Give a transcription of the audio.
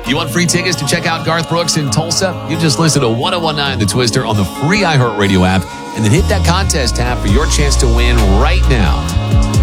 You want free tickets to check out Garth Brooks in Tulsa? You just listen to 1019 The Twister on the free iHeartRadio app and then hit that contest tab for your chance to win right now.